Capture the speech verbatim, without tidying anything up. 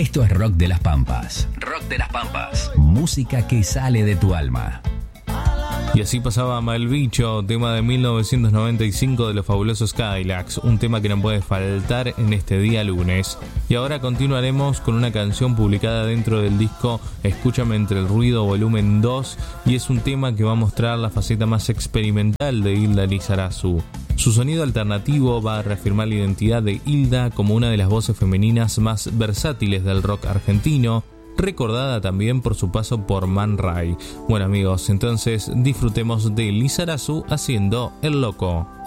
Esto es Rock de las Pampas. Rock de las Pampas. Música que sale de tu alma. Y así pasaba Malbicho, tema de mil novecientos noventa y cinco de los fabulosos Cadillacs, un tema que no puede faltar en este día lunes. Y ahora continuaremos con una canción publicada dentro del disco Escúchame entre el ruido volumen dos, y es un tema que va a mostrar la faceta más experimental de Hilda Lizarazu. Su sonido alternativo va a reafirmar la identidad de Hilda como una de las voces femeninas más versátiles del rock argentino, recordada también por su paso por Man Ray. Bueno amigos, entonces disfrutemos de Lizarazu haciendo El Loco.